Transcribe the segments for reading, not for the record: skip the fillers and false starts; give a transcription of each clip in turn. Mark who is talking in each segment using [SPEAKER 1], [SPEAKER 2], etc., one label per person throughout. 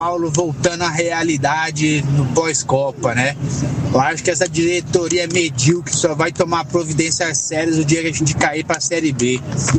[SPEAKER 1] Paulo voltando à realidade no pós-Copa, né? Eu acho que essa diretoria medíocre só vai tomar providências sérias no dia que a gente cair pra Série B.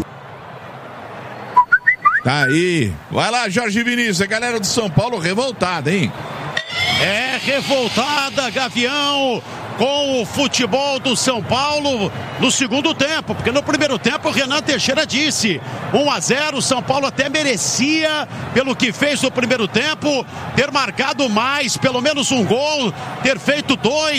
[SPEAKER 2] Tá aí. Vai lá, Jorge Vinícius. A galera do São Paulo revoltada, hein?
[SPEAKER 3] É revoltada, Gavião, com o futebol do São Paulo no segundo tempo, porque no primeiro tempo o Renan Teixeira disse 1-0, o São Paulo até merecia, pelo que fez no primeiro tempo, ter marcado mais, pelo menos um gol, ter feito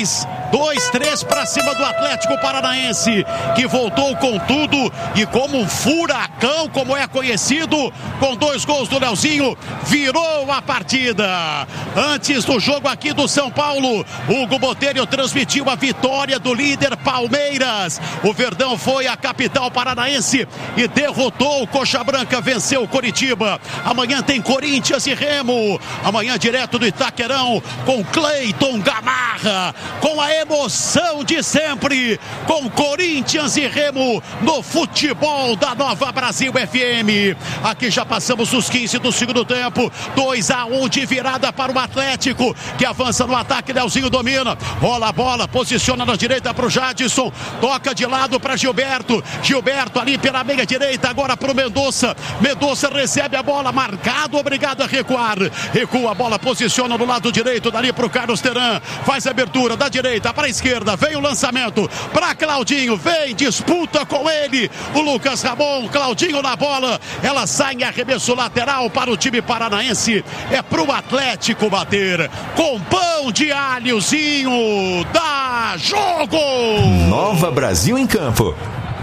[SPEAKER 3] 2-3 para cima do Atlético Paranaense, que voltou com tudo e como um furacão, como é conhecido, com 2 gols do Leozinho, virou a partida. Antes do jogo aqui do São Paulo, Hugo Botelho transmitiu a vitória do líder Palmeiras. O Verdão foi à capital paranaense e derrotou o Coxa Branca, venceu o Coritiba. Amanhã tem Corinthians e Remo. Amanhã direto do Itaquerão com Cleiton Gamarra, com a emoção de sempre, com Corinthians e Remo no futebol da Nova Brasil FM. Aqui já passamos os 15 do segundo tempo. 2-1 de virada para o Atlético, que avança no ataque. Leozinho domina, rola a bola, posiciona na direita para o Jadson, toca de lado para Gilberto ali pela meia direita, agora para o Mendonça recebe a bola, marcado, obrigado a recuar, recua a bola, posiciona no lado direito, dali para o Carlos Teran, faz a abertura da direita para a esquerda, vem o lançamento para Claudinho, vem, disputa com ele o Lucas Ramon, Claudinho na bola, ela sai em arremesso lateral para o time paranaense, é para o Atlético bater com pão de alhozinho. Dá jogo!
[SPEAKER 4] Nova Brasil em campo.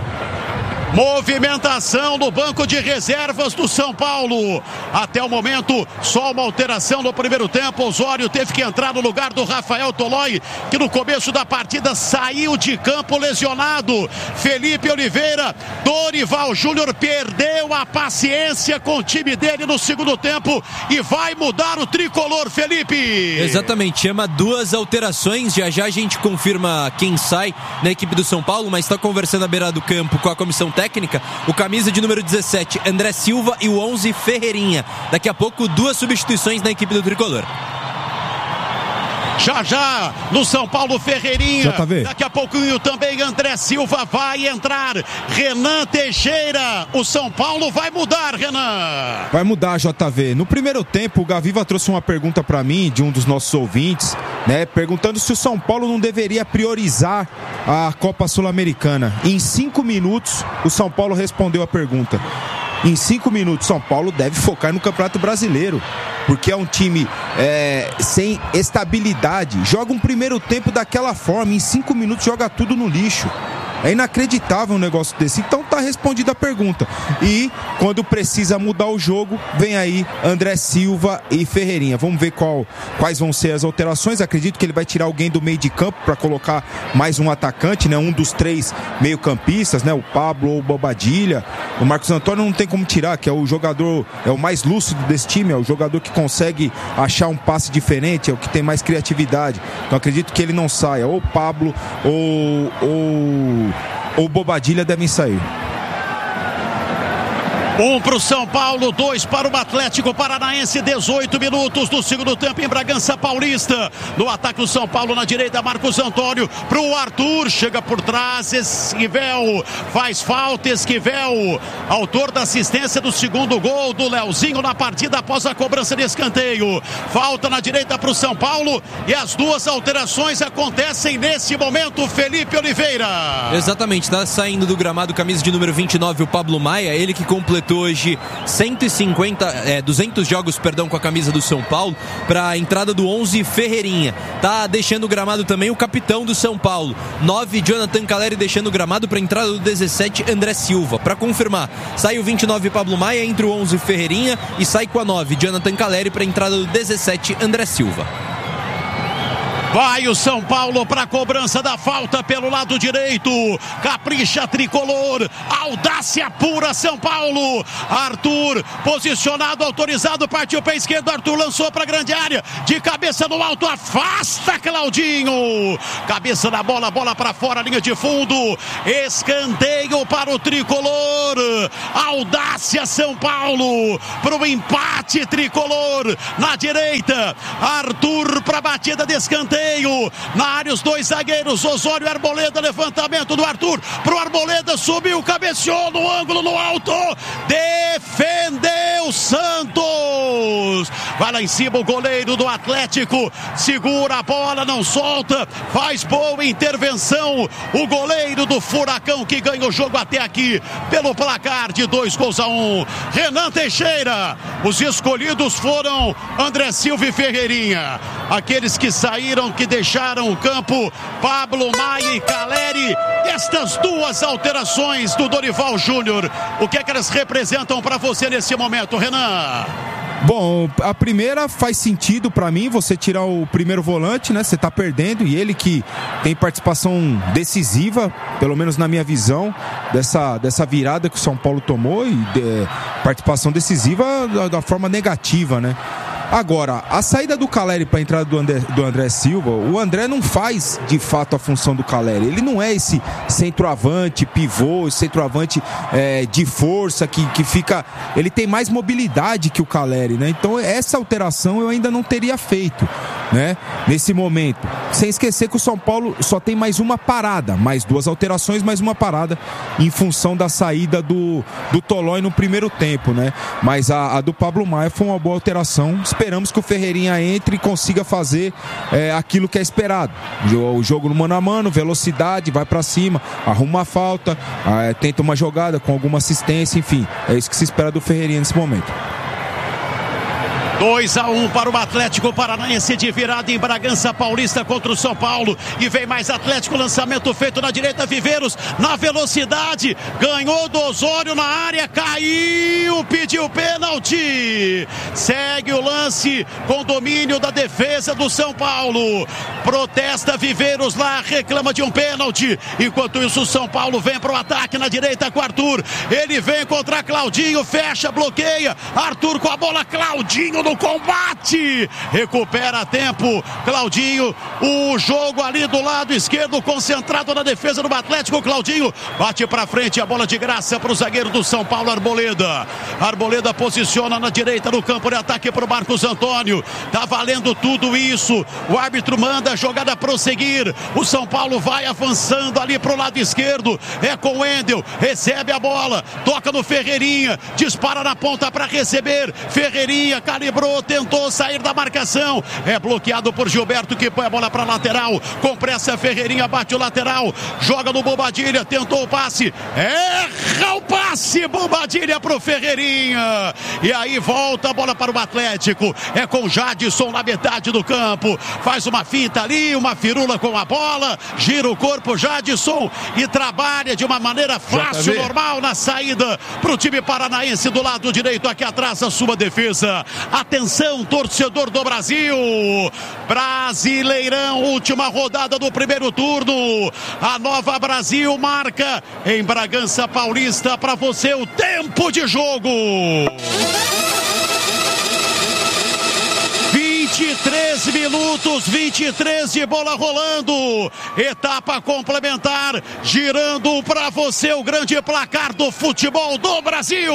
[SPEAKER 3] Movimentação no banco de reservas do São Paulo. Até o momento, só uma alteração no primeiro tempo. Osório teve que entrar no lugar do Rafael Tolói, que no começo da partida saiu de campo lesionado. Felipe Oliveira, Dorival Júnior perdeu a paciência com o time dele no segundo tempo e vai mudar o tricolor, Felipe.
[SPEAKER 5] Exatamente, chama 2 alterações. Já já a gente confirma quem sai na equipe do São Paulo, mas está conversando à beira do campo com a comissão técnica, o camisa de número 17, André Silva, e o 11, Ferreirinha. Daqui a pouco, 2 substituições na equipe do tricolor.
[SPEAKER 3] Já no São Paulo, Ferreirinha,
[SPEAKER 6] JV.
[SPEAKER 3] Daqui a pouquinho também André Silva vai entrar, Renan Teixeira, o São Paulo vai mudar, Renan.
[SPEAKER 6] Vai mudar, JV. No primeiro tempo, o Gaviva trouxe uma pergunta para mim, de um dos nossos ouvintes, né, perguntando se o São Paulo não deveria priorizar a Copa Sul-Americana. Em 5 minutos, o São Paulo respondeu a pergunta. Em 5 minutos, São Paulo deve focar no Campeonato Brasileiro, porque é um time sem estabilidade. Joga um primeiro tempo daquela forma, em 5 minutos joga tudo no lixo. É inacreditável um negócio desse. Então tá respondida a pergunta. E quando precisa mudar o jogo, vem aí André Silva e Ferreirinha. Vamos ver quais vão ser as alterações. Acredito que ele vai tirar alguém do meio de campo para colocar mais um atacante, né? Um dos 3 meio-campistas, né? O Pablo ou o Bobadilha. O Marcos Antônio não tem como tirar, que é o jogador, é o mais lúcido desse time, é o jogador que consegue achar um passe diferente, é o que tem mais criatividade. Então acredito que ele não saia. Ou o Pablo ou Bobadilha devem sair.
[SPEAKER 3] 1 para o São Paulo, 2 para o Atlético Paranaense. 18 minutos do segundo tempo em Bragança Paulista. No ataque do São Paulo na direita, Marcos Antônio para o Arthur, chega por trás, Esquivel faz falta, Esquivel, autor da assistência do segundo gol do Leozinho na partida após a cobrança de escanteio. Falta na direita para o São Paulo e as 2 alterações acontecem nesse momento, Felipe Oliveira.
[SPEAKER 5] Exatamente, está saindo do gramado camisa de número 29, o Pablo Maia, ele que completou hoje 200 jogos, com a camisa do São Paulo, para a entrada do 11, Ferreirinha. Tá deixando o gramado também o capitão do São Paulo, 9, Jonathan Caleri, deixando o gramado para a entrada do 17, André Silva. Para confirmar, sai o 29, Pablo Maia, entre o 11, Ferreirinha, e sai com a 9, Jonathan Caleri, para a entrada do 17, André Silva.
[SPEAKER 3] Vai o São Paulo para a cobrança da falta pelo lado direito. Capricha tricolor. Audácia pura São Paulo. Arthur posicionado, autorizado, partiu para a esquerda. Arthur lançou para a grande área. De cabeça no alto, afasta Claudinho. Cabeça na bola, bola para fora, linha de fundo. Escanteio para o tricolor. Audácia São Paulo para o empate tricolor. Na direita, Arthur para a batida de escanteio. Na área os dois zagueiros, Osório e Arboleda, levantamento do Arthur pro Arboleda, subiu, cabeceou no ângulo, no alto, defendeu Santos, vai lá em cima o goleiro do Atlético, segura a bola, não solta, faz boa intervenção, o goleiro do Furacão que ganha o jogo até aqui pelo placar de 2-1. Renan Teixeira, os escolhidos foram André Silva e Ferreirinha, aqueles que saíram, que deixaram o campo, Pablo Maia e Caleri. Estas duas alterações do Dorival Júnior, o que é que elas representam para você nesse momento, Renan?
[SPEAKER 6] Bom, a primeira faz sentido pra mim, você tirar o primeiro volante, né? Você tá perdendo, e ele que tem participação decisiva, pelo menos na minha visão, dessa virada que o São Paulo tomou, e participação decisiva da forma negativa, né? Agora, a saída do Caleri para a entrada do André Silva, o André não faz de fato a função do Caleri. Ele não é esse centroavante, pivô, centroavante de força que fica. Ele tem mais mobilidade que o Caleri, né? Então, essa alteração eu ainda não teria feito, né? Nesse momento. Sem esquecer que o São Paulo só tem mais uma parada, mais duas alterações, mais uma parada em função da saída do Tolói no primeiro tempo, né? Mas a do Pablo Maia foi uma boa alteração. Esperamos que o Ferreirinha entre e consiga fazer aquilo que é esperado. O jogo no mano a mano, velocidade, vai pra cima, arruma uma falta, tenta uma jogada com alguma assistência, enfim. É isso que se espera do Ferreirinha nesse momento.
[SPEAKER 3] 2-1 para o Atlético Paranaense de virada em Bragança Paulista contra o São Paulo. E vem mais Atlético, lançamento feito na direita, Viveiros na velocidade, ganhou do Osório na área, caiu, pediu pênalti. Segue o lance com domínio da defesa do São Paulo. Protesta Viveiros lá, reclama de um pênalti. Enquanto isso o São Paulo vem para o ataque na direita com Arthur. Ele vem contra Claudinho, fecha, bloqueia. Arthur com a bola, Claudinho no combate, recupera tempo, Claudinho, o jogo ali do lado esquerdo, concentrado na defesa do Atlético, Claudinho bate pra frente, a bola de graça pro zagueiro do São Paulo, Arboleda posiciona na direita no campo de ataque pro Marcos Antônio, tá valendo tudo isso, o árbitro manda a jogada prosseguir, o São Paulo vai avançando ali pro lado esquerdo, é com o Wendel, recebe a bola, toca no Ferreirinha, dispara na ponta para receber, Ferreirinha calibrou, tentou sair da marcação, é bloqueado por Gilberto que põe a bola para lateral, com pressa Ferreirinha bate o lateral, joga no Bobadilha, tentou o passe, erra o passe, Bobadilha pro Ferreirinha, e aí volta a bola para o Atlético, é com Jadson na metade do campo, faz uma finta ali, uma firula com a bola, gira o corpo Jadson e trabalha de uma maneira fácil, normal na saída pro time paranaense do lado direito, aqui atrás a sua defesa. Atenção, torcedor do Brasil, Brasileirão, última rodada do primeiro turno, a Nova Brasil marca em Bragança Paulista para você o tempo de jogo. 23 minutos, 23 de bola rolando, etapa complementar, girando para você o grande placar do futebol do Brasil.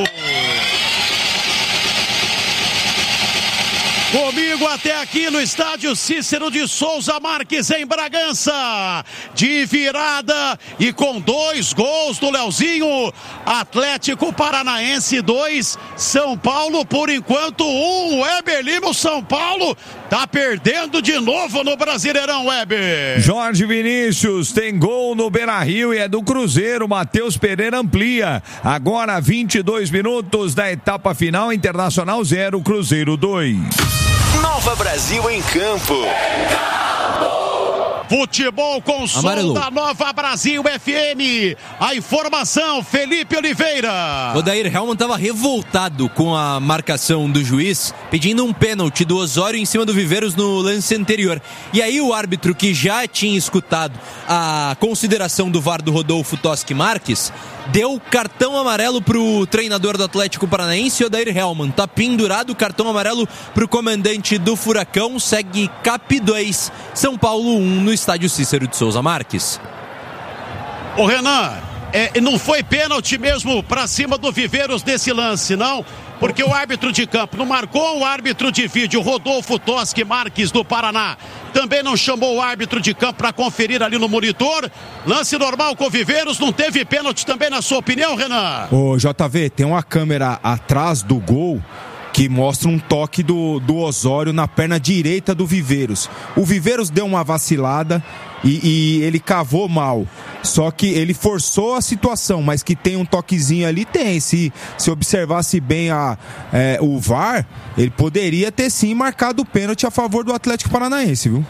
[SPEAKER 3] Comigo até aqui no estádio Cícero de Souza Marques em Bragança, de virada e com 2 gols do Leozinho, Atlético Paranaense 2, São Paulo por enquanto 1, Weber Lima, o São Paulo tá perdendo de novo no Brasileirão, Weber.
[SPEAKER 7] Jorge Vinícius tem gol no Beira-Rio e é do Cruzeiro, Matheus Pereira amplia, agora 22 minutos da etapa final, Internacional 0, Cruzeiro 2.
[SPEAKER 4] Nova Brasil em campo.
[SPEAKER 3] Futebol com som da Nova Brasil FM. A informação, Felipe Oliveira.
[SPEAKER 5] O Odair Hellmann estava revoltado com a marcação do juiz, pedindo um pênalti do Osório em cima do Viveiros no lance anterior. E aí o árbitro, que já tinha escutado a consideração do VAR do Rodolfo Toschi Marques, deu cartão amarelo pro treinador do Atlético Paranaense, Odair Hellmann. Tá pendurado o cartão amarelo pro comandante do Furacão. Segue CAP 2, São Paulo 1 no estádio Cícero de Souza Marques.
[SPEAKER 3] Ô Renan, não foi pênalti mesmo pra cima do Viveiros nesse lance, não? Porque o árbitro de campo não marcou, o árbitro de vídeo, Rodolfo Toschi Marques do Paraná, também não chamou o árbitro de campo para conferir ali no monitor. Lance normal com o Viveiros, não teve pênalti também, na sua opinião, Renan?
[SPEAKER 6] Ô JV, tem uma câmera atrás do gol que mostra um toque do Osório na perna direita do Viveiros. O Viveiros deu uma vacilada e ele cavou mal. Só que ele forçou a situação, mas que tem um toquezinho ali, tem. Se observasse bem o VAR, ele poderia ter sim marcado o pênalti a favor do Atlético Paranaense, viu?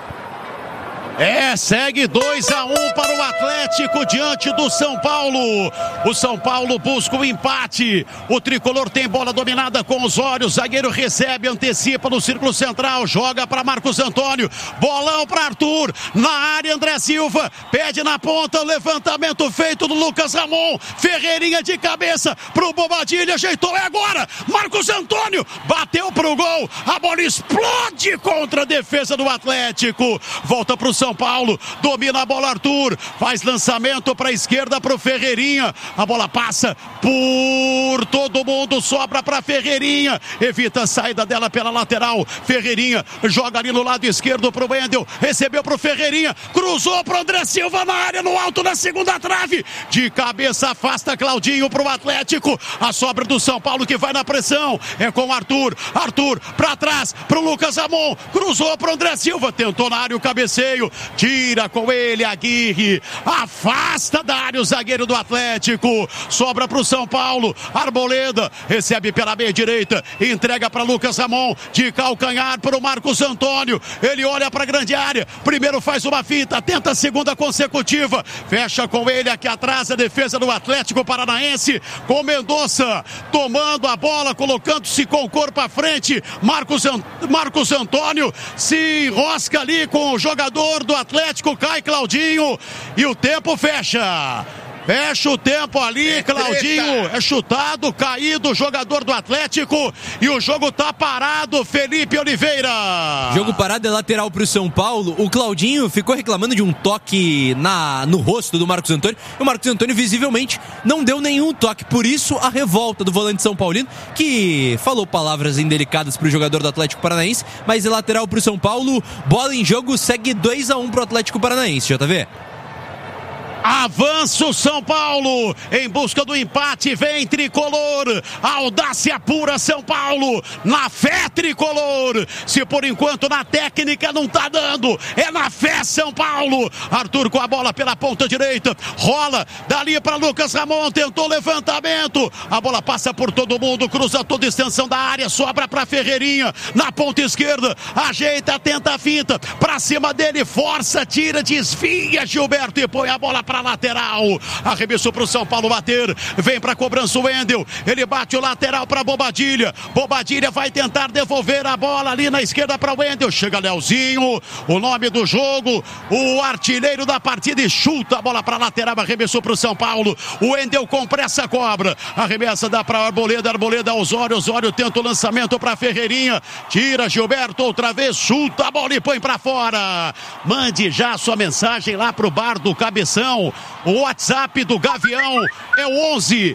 [SPEAKER 3] Segue 2-1 para o Atlético diante do São Paulo. O São Paulo busca o empate. O tricolor tem bola dominada com Osório. O zagueiro recebe, antecipa no círculo central. Joga para Marcos Antônio. Bolão para Arthur. Na área, André Silva. Pede na ponta. O levantamento feito do Lucas Ramon. Ferreirinha de cabeça pro Bobadilha. Ajeitou, é agora. Marcos Antônio bateu pro gol. A bola explode contra a defesa do Atlético. Volta pro São Paulo, domina a bola Arthur, faz lançamento para a esquerda para o Ferreirinha, a bola passa por todo mundo, sobra para Ferreirinha, evita a saída dela pela lateral, Ferreirinha joga ali no lado esquerdo para o Wendel, recebeu para o Ferreirinha, cruzou para o André Silva na área, no alto da segunda trave, de cabeça afasta Claudinho para o Atlético, a sobra do São Paulo que vai na pressão, é com Arthur para trás, para o Lucas Ramon, cruzou para o André Silva, tentou na área o cabeceio, tira com ele Aguirre, afasta da área o zagueiro do Atlético, sobra para o São Paulo, Arboleda recebe pela meia direita, entrega para Lucas Ramon, de calcanhar para o Marcos Antônio, ele olha para a grande área, primeiro faz uma fita, tenta a segunda consecutiva, fecha com ele aqui atrás a defesa do Atlético Paranaense, com Mendonça tomando a bola, colocando-se com o corpo à frente, Marcos Antônio se enrosca ali com o jogador do Atlético, cai Claudinho e o tempo fecha o tempo ali, Claudinho é chutado, caído o jogador do Atlético e o jogo tá parado, Felipe Oliveira.
[SPEAKER 5] Jogo parado, é lateral pro São Paulo. O Claudinho ficou reclamando de um toque no rosto do Marcos Antônio. O Marcos Antônio visivelmente não deu nenhum toque, por isso a revolta do volante São Paulino, que falou palavras indelicadas pro jogador do Atlético Paranaense, mas é lateral pro São Paulo, bola em jogo, segue 2-1 pro Atlético Paranaense, JV.
[SPEAKER 3] Avança o São Paulo em busca do empate, vem tricolor, audácia pura São Paulo, na fé tricolor, se por enquanto na técnica não tá dando, é na fé São Paulo. Arthur com a bola pela ponta direita, rola dali para Lucas Ramon, tentou levantamento, a bola passa por todo mundo, cruza toda a extensão da área, sobra para Ferreirinha, na ponta esquerda, ajeita, tenta a finta, para cima dele, força, tira, desvia Gilberto e põe a bola para lateral, arremesso para o São Paulo bater, vem para cobrança o Wendel, ele bate o lateral para Bobadilha vai tentar devolver a bola ali na esquerda para o Wendel, chega Leozinho, o nome do jogo, o artilheiro da partida, e chuta a bola para lateral, arremessou para o São Paulo, o Wendel com pressa cobra, arremessa, dá para Arboleda Osório tenta o lançamento para Ferreirinha, tira Gilberto outra vez, chuta a bola e põe para fora. Mande já a sua mensagem lá pro bar do Cabeção. O WhatsApp do Gavião é o 11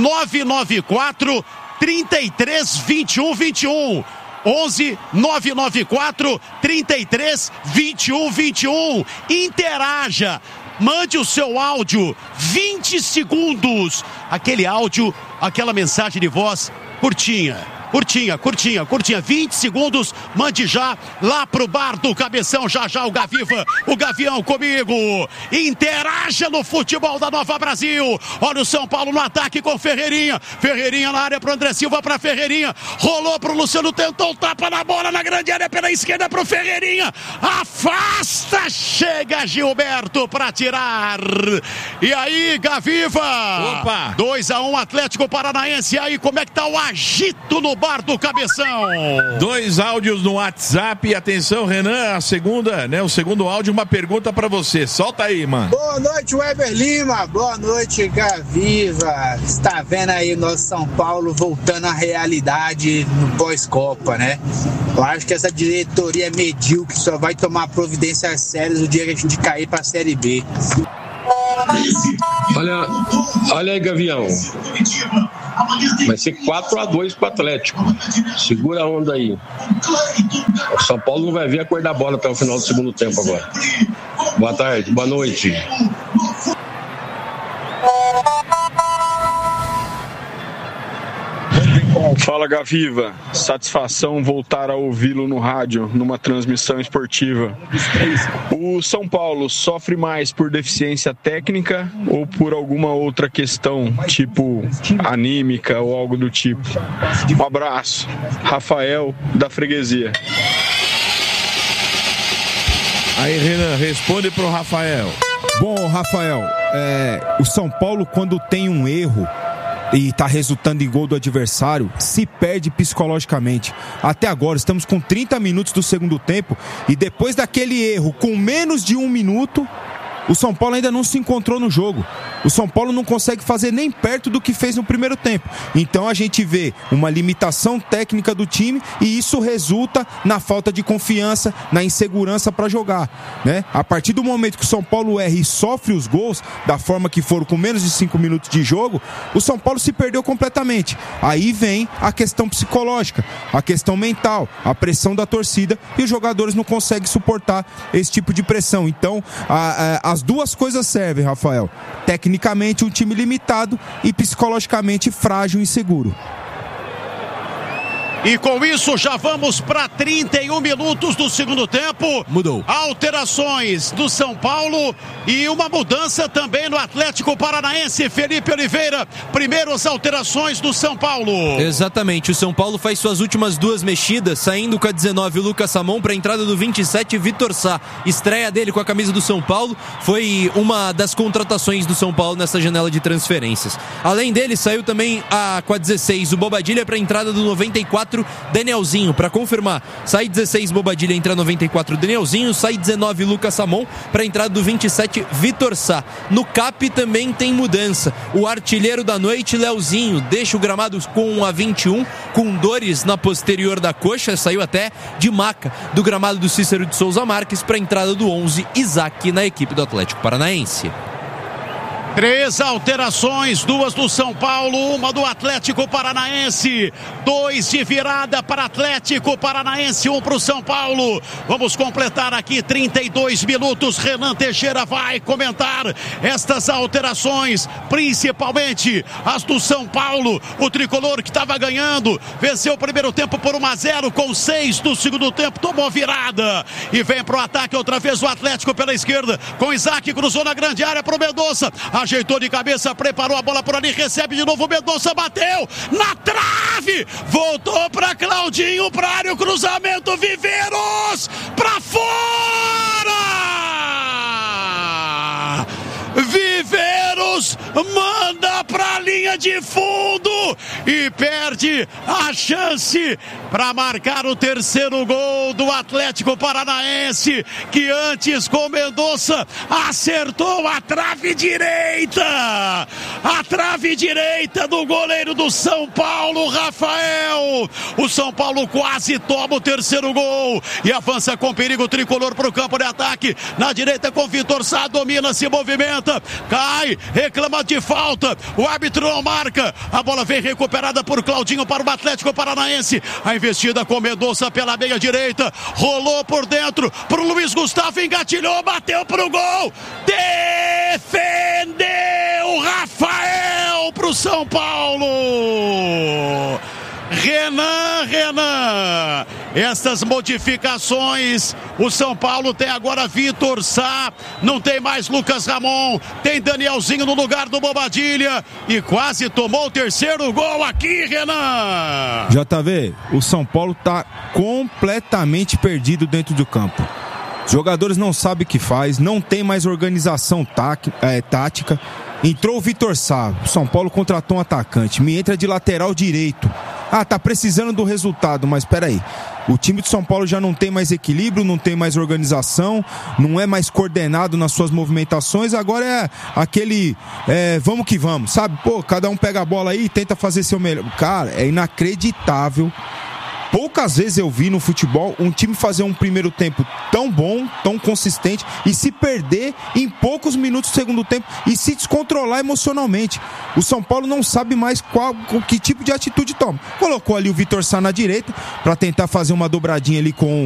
[SPEAKER 3] 994 33 21 21. 11 994 33 21 21. Interaja. Mande o seu áudio, 20 segundos. Aquele áudio, aquela mensagem de voz curtinha. Curtinha. 20 segundos, mande já lá pro bar do Cabeção, já o Gavião comigo. Interaja no futebol da Nova Brasil. Olha o São Paulo no ataque com Ferreirinha na área pro André Silva, pra Ferreirinha, rolou pro Luciano, tentou tapa na bola na grande área pela esquerda pro Ferreirinha, afasta, chega Gilberto pra tirar. E aí, Gaviva, 2-1 Atlético Paranaense. E aí, como é que tá o agito no bar do Cabeção?
[SPEAKER 2] 2 áudios no WhatsApp. Atenção, Renan, o segundo áudio, uma pergunta pra você. Solta aí, mano.
[SPEAKER 1] Boa noite, Weber Lima. Boa noite, Gaviva. Está vendo aí nosso São Paulo voltando à realidade no pós-Copa, né? Eu acho que essa diretoria é medíocre, só vai tomar providências sérias o dia que a gente cair pra Série B.
[SPEAKER 8] Olha aí, Gavião. Vai ser 4-2 pro Atlético. Segura a onda aí. O São Paulo não vai ver a cor da bola até o final do segundo tempo agora. Boa tarde, boa noite.
[SPEAKER 9] Fala, Gaviva, satisfação voltar a ouvi-lo no rádio, numa transmissão esportiva. O São Paulo sofre mais por deficiência técnica ou por alguma outra questão, tipo anímica ou algo do tipo? Um abraço, Rafael, da Freguesia.
[SPEAKER 2] Aí, Renan, responde pro Rafael.
[SPEAKER 6] Bom, Rafael, o São Paulo, quando tem um erro e tá resultando em gol do adversário, se perde psicologicamente. Até agora, estamos com 30 minutos do segundo tempo e depois daquele erro, com menos de 1 minuto, o São Paulo ainda não se encontrou no jogo. O São Paulo não consegue fazer nem perto do que fez no primeiro tempo. Então a gente vê uma limitação técnica do time e isso resulta na falta de confiança, na insegurança para jogar, né? A partir do momento que o São Paulo erra e sofre os gols da forma que foram, com menos de 5 minutos de jogo, o São Paulo se perdeu completamente. Aí vem a questão psicológica, a questão mental, a pressão da torcida, e os jogadores não conseguem suportar esse tipo de pressão. Então as duas coisas servem, Rafael. Tecnicamente um time limitado e psicologicamente frágil e inseguro.
[SPEAKER 3] E com isso já vamos para 31 minutos do segundo tempo.
[SPEAKER 5] Mudou.
[SPEAKER 3] Alterações do São Paulo e uma mudança também no Atlético Paranaense. Felipe Oliveira, primeiras alterações do São Paulo.
[SPEAKER 5] Exatamente, o São Paulo faz suas últimas 2 mexidas, saindo com a 19 o Lucas Samon para a entrada do 27 Vitor Sá. Estreia dele com a camisa do São Paulo, foi uma das contratações do São Paulo nessa janela de transferências. Além dele, saiu também com a 16 o Bobadilha para a entrada do 94 Danielzinho, para confirmar. Sai 16 Bobadilha, entra 94 Danielzinho, sai 19 Lucas Samon para a entrada do 27 Vitor Sá. No CAP também tem mudança. O artilheiro da noite, Leozinho, deixa o gramado com a 21, com dores na posterior da coxa, saiu até de maca do gramado do Cícero de Souza Marques para a entrada do 11 Isaac na equipe do Atlético Paranaense.
[SPEAKER 3] 3 alterações, 2 do São Paulo, 1 do Atlético Paranaense. 2 de virada para Atlético Paranaense, 1 para o São Paulo. Vamos completar aqui 32 minutos. Renan Teixeira vai comentar estas alterações, principalmente as do São Paulo. O tricolor que estava ganhando, venceu o primeiro tempo por 1-0, com 6 do segundo tempo, tomou virada. E vem para o ataque outra vez o Atlético pela esquerda, com Isaac, cruzou na grande área para o Mendonça. Ajeitou de cabeça, preparou a bola por ali, recebe de novo o Mendonça, bateu na trave, voltou para Claudinho, para área, o cruzamento, Viveiros, para fora! Viveiros manda para a linha de fundo e perde a chance para marcar o terceiro gol do Atlético Paranaense, que antes com Mendonça acertou a trave direita do goleiro do São Paulo, Rafael. O São Paulo quase toma o terceiro gol e avança com perigo tricolor para o campo de ataque, na direita com Vitor Sá, domina, se movimenta, cai, reclama de falta, o árbitro não marca, a bola vem recuperada por Claudinho para o Atlético Paranaense. A investida com Mendonça pela meia direita, rolou por dentro pro Luiz Gustavo, engatilhou, bateu pro gol, defendeu Rafael pro São Paulo. Renan Renan. Essas modificações, o São Paulo tem agora Vitor Sá, não tem mais Lucas Ramon, tem Danielzinho no lugar do Bobadilha e quase tomou o terceiro gol aqui, Renan.
[SPEAKER 6] JV, o São Paulo tá completamente perdido dentro do campo. Os jogadores não sabem o que faz, não tem mais organização tática. Entrou o Vitor Sá, o São Paulo contratou um atacante, me entra de lateral direito. Tá precisando do resultado, mas peraí. O time de São Paulo já não tem mais equilíbrio, não tem mais organização, não é mais coordenado nas suas movimentações, agora é aquele vamos que vamos, sabe? Pô, cada um pega a bola aí e tenta fazer seu melhor. Cara, é inacreditável. Poucas vezes eu vi no futebol um time fazer um primeiro tempo tão bom, tão consistente e se perder em poucos minutos do segundo tempo e se descontrolar emocionalmente. O São Paulo não sabe mais que tipo de atitude toma. Colocou ali o Vitor Sá na direita para tentar fazer uma dobradinha ali com